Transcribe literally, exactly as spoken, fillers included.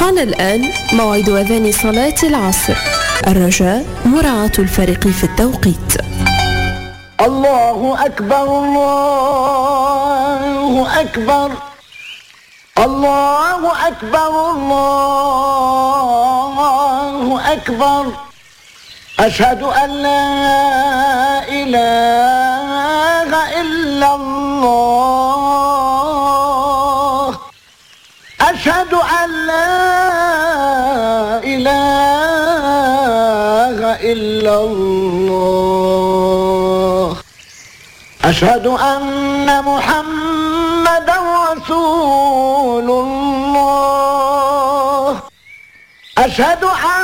حان الآن موعد أذان صلاة العصر. الرجاء مراعاة الفارق في التوقيت. الله أكبر الله أكبر الله أكبر الله أكبر أشهد أن لا إله إلا الله أشهد أن لا إله إلا الله أشهد أن محمدا رسول الله أشهد أن